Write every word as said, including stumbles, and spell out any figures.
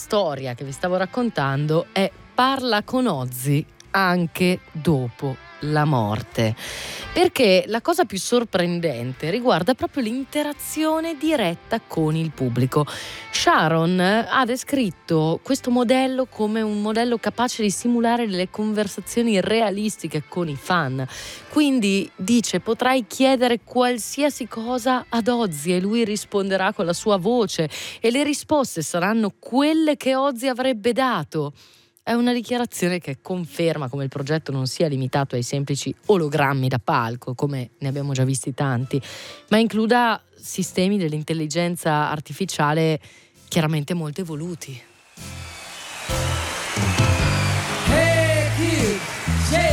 storia che vi stavo raccontando è Parla con Ozzy anche dopo la morte, perché la cosa più sorprendente riguarda proprio l'interazione diretta con il pubblico. Sharon ha descritto questo modello come un modello capace di simulare delle conversazioni realistiche con i fan. Quindi dice: potrai chiedere qualsiasi cosa ad Ozzy e lui risponderà con la sua voce e le risposte saranno quelle che Ozzy avrebbe dato. È una dichiarazione che conferma come il progetto non sia limitato ai semplici ologrammi da palco, come ne abbiamo già visti tanti, ma includa sistemi dell'intelligenza artificiale chiaramente molto evoluti.